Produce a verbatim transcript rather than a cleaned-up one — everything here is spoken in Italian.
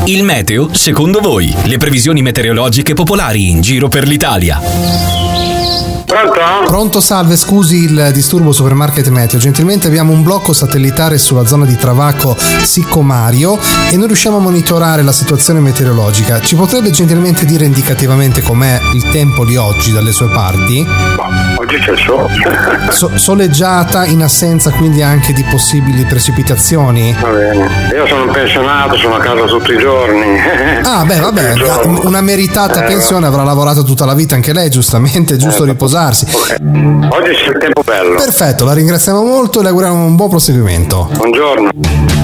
Il meteo secondo voi, le previsioni meteorologiche popolari in giro per l'Italia. Pronto? Pronto, salve, scusi il disturbo Supermarket Meteo. Gentilmente abbiamo un blocco satellitare sulla zona di Travacco Siccomario e non riusciamo a monitorare la situazione meteorologica. Ci potrebbe gentilmente dire indicativamente com'è il tempo di oggi dalle sue parti? Oggi c'è il sole. So- soleggiata, in assenza quindi anche di possibili precipitazioni? Va bene. Io sono un pensionato, sono a casa tutti i giorni. Ah, beh, vabbè, una meritata Eh, pensione, avrà lavorato tutta la vita anche lei, giustamente, è giusto Eh, riposarsi. Ok. Oggi c'è il tempo bello. Perfetto, la ringraziamo molto e le auguriamo un buon proseguimento. Buongiorno.